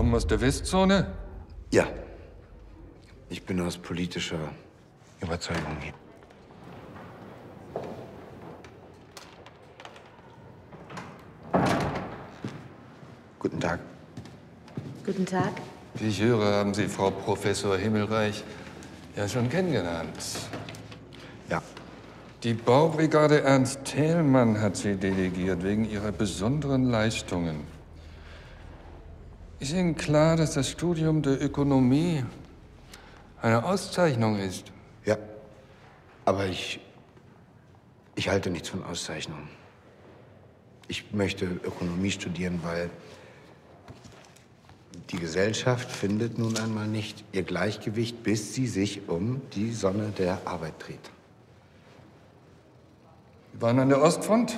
kommen aus der Westzone? Ja. Ich bin aus politischer Überzeugung hier. Guten Tag. Guten Tag. Wie ich höre, haben Sie Frau Professor Himmelreich ja schon kennengelernt. Ja. Die Baubrigade Ernst Thälmann hat Sie delegiert wegen Ihrer besonderen Leistungen. Ist Ihnen klar, dass das Studium der Ökonomie eine Auszeichnung ist? Ja. Aber ich halte nichts von Auszeichnungen. Ich möchte Ökonomie studieren, weil die Gesellschaft findet nun einmal nicht ihr Gleichgewicht, bis sie sich um die Sonne der Arbeit dreht. Sie waren an der Ostfront?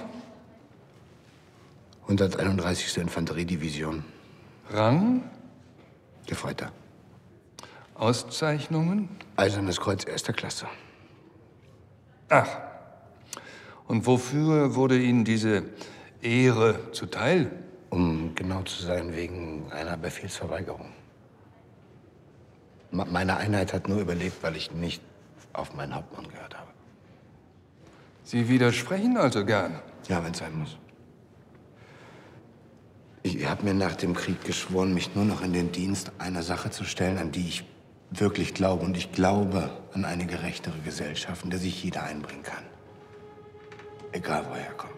131. Infanteriedivision. Rang? Gefreiter. Auszeichnungen? Eisernes Kreuz erster Klasse. Ach. Und wofür wurde Ihnen diese Ehre zuteil? Um genau zu sein, wegen einer Befehlsverweigerung. Meine Einheit hat nur überlebt, weil ich nicht auf meinen Hauptmann gehört habe. Sie widersprechen also gern? Ja, wenn es sein muss. Ich habe mir nach dem Krieg geschworen, mich nur noch in den Dienst einer Sache zu stellen, an die ich wirklich glaube. Und ich glaube an eine gerechtere Gesellschaft, in der sich jeder einbringen kann. Egal, woher er kommt.